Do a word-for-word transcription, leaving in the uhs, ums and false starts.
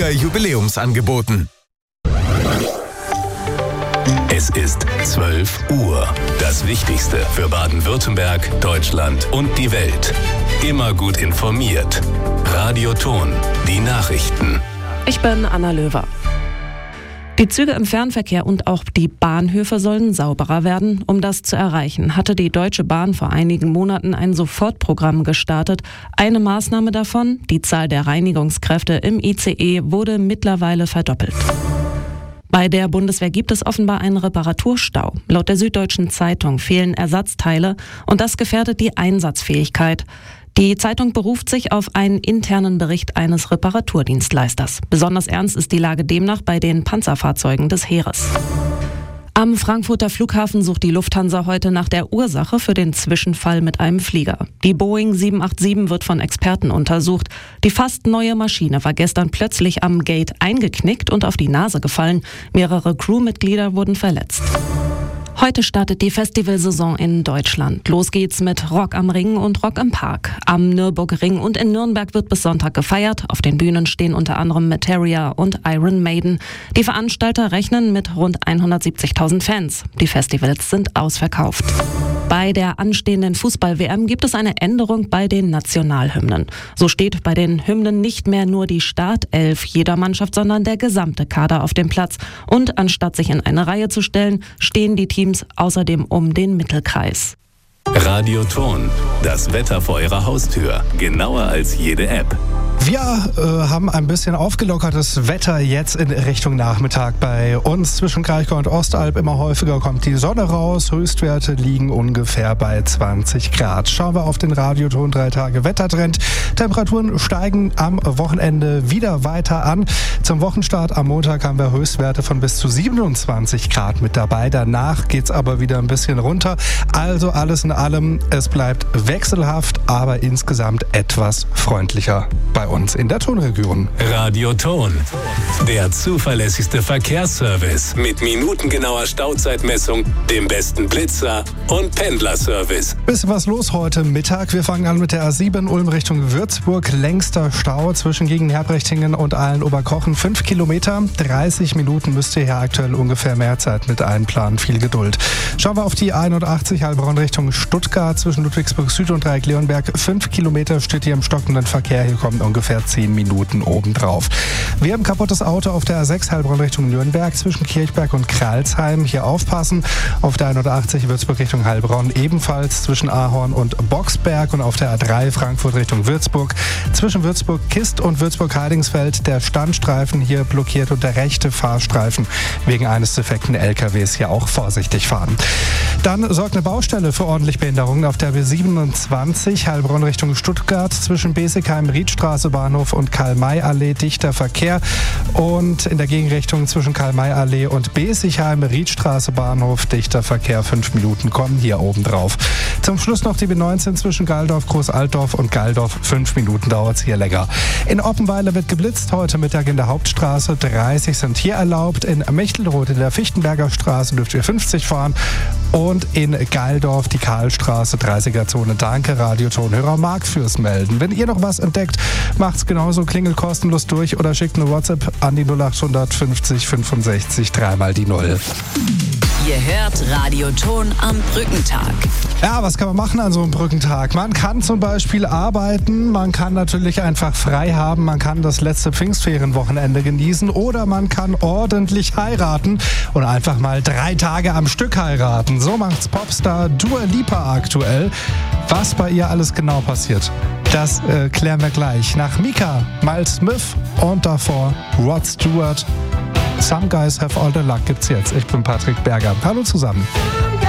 Jubiläumsangeboten. Es ist zwölf Uhr. Das Wichtigste für Baden-Württemberg, Deutschland und die Welt. Immer gut informiert. Radio Ton, die Nachrichten. Ich bin Anna Löwer. Die Züge im Fernverkehr und auch die Bahnhöfe sollen sauberer werden. Um das zu erreichen, hatte die Deutsche Bahn vor einigen Monaten ein Sofortprogramm gestartet. Eine Maßnahme davon, die Zahl der Reinigungskräfte im I C E, wurde mittlerweile verdoppelt. Bei der Bundeswehr gibt es offenbar einen Reparaturstau. Laut der Süddeutschen Zeitung fehlen Ersatzteile und das gefährdet die Einsatzfähigkeit. Die Zeitung beruft sich auf einen internen Bericht eines Reparaturdienstleisters. Besonders ernst ist die Lage demnach bei den Panzerfahrzeugen des Heeres. Am Frankfurter Flughafen sucht die Lufthansa heute nach der Ursache für den Zwischenfall mit einem Flieger. Die Boeing sieben acht sieben wird von Experten untersucht. Die fast neue Maschine war gestern plötzlich am Gate eingeknickt und auf die Nase gefallen. Mehrere Crewmitglieder wurden verletzt. Heute startet die Festivalsaison in Deutschland. Los geht's mit Rock am Ring und Rock im Park. Am Nürburgring und in Nürnberg wird bis Sonntag gefeiert. Auf den Bühnen stehen unter anderem Materia und Iron Maiden. Die Veranstalter rechnen mit rund hundertsiebzigtausend Fans. Die Festivals sind ausverkauft. Bei der anstehenden Fußball-W M gibt es eine Änderung bei den Nationalhymnen. So steht bei den Hymnen nicht mehr nur die Startelf jeder Mannschaft, sondern der gesamte Kader auf dem Platz. Und anstatt sich in eine Reihe zu stellen, stehen die Teams außerdem um den Mittelkreis. Radio Ton, das Wetter vor Ihrer Haustür. Genauer als jede App. Wir äh, haben ein bisschen aufgelockertes Wetter jetzt in Richtung Nachmittag bei uns. Zwischen Kraichgau und Ostalb immer häufiger kommt die Sonne raus. Höchstwerte liegen ungefähr bei zwanzig Grad. Schauen wir auf den Radioton drei Tage Wettertrend. Temperaturen steigen am Wochenende wieder weiter an. Zum Wochenstart am Montag haben wir Höchstwerte von bis zu siebenundzwanzig Grad mit dabei. Danach geht's aber wieder ein bisschen runter. Also alles in allem, es bleibt wechselhaft, aber insgesamt etwas freundlicher bei uns in der Tonregion. Radio Ton, der zuverlässigste Verkehrsservice mit minutengenauer Stauzeitmessung, dem besten Blitzer und Pendlerservice. Bisschen was los heute Mittag. Wir fangen an mit der A sieben Ulm Richtung Würzburg. Längster Stau zwischen Gegen-Herbrechtingen und Aalen-Oberkochen. Fünf Kilometer, dreißig Minuten müsst ihr hier aktuell ungefähr mehr Zeit mit einplanen. Viel Geduld. Schauen wir auf die einundachtzig Heilbronn Richtung Stuttgart zwischen Ludwigsburg Süd und Dreieck-Leonberg. Fünf Kilometer steht hier im stockenden Verkehr. Hier kommt ungefähr zehn Minuten obendrauf. Wir haben ein kaputtes Auto auf der A sechs Heilbronn Richtung Nürnberg zwischen Kirchberg und Kralsheim. Hier aufpassen. Auf der einundachtzig Würzburg Richtung Heilbronn ebenfalls zwischen Ahorn und Boxberg und auf der A drei Frankfurt Richtung Würzburg zwischen Würzburg-Kist und Würzburg-Heidingsfeld der Standstreifen hier blockiert und der rechte Fahrstreifen wegen eines defekten L K Ws hier auch vorsichtig fahren. Dann sorgt eine Baustelle für ordentlich Behinderungen auf der B siebenundzwanzig Heilbronn Richtung Stuttgart zwischen Besigheim, Riedstraße, Bahnhof und Karl-May-Allee dichter Verkehr und in der Gegenrichtung zwischen Karl-May-Allee und Besigheim, Riedstraße, Bahnhof, dichter Verkehr. Fünf Minuten kommen hier oben drauf. Zum Schluss noch die B neunzehn zwischen Galdorf, Großaltdorf und Galdorf. Fünf Minuten dauert es hier länger. In Oppenweiler wird geblitzt, heute Mittag in der Hauptstraße. dreißig sind hier erlaubt. In Mechtelroth in der Fichtenberger Straße dürft ihr fünfzig fahren. Und in Galdorf die Karlstraße, dreißiger-Zone. Danke, Radiotonhörer Marc fürs Melden. Wenn ihr noch was entdeckt, macht's genauso, klingelt kostenlos durch oder schickt eine WhatsApp an die null acht fünfzig fünfundsechzig dreimal die null. Ihr hört Radio Ton am Brückentag. Ja, was kann man machen an so einem Brückentag? Man kann zum Beispiel arbeiten, man kann natürlich einfach frei haben, man kann das letzte Pfingstferienwochenende genießen oder man kann ordentlich heiraten und einfach mal drei Tage am Stück heiraten. So macht's Popstar Dua Lipa aktuell. Was bei ihr alles genau passiert, das äh, klären wir gleich. Nach Mika, Miles Smith und davor Rod Stewart. Some Guys Have All the Luck gibt's jetzt. Ich bin Patrick Berger. Hallo zusammen.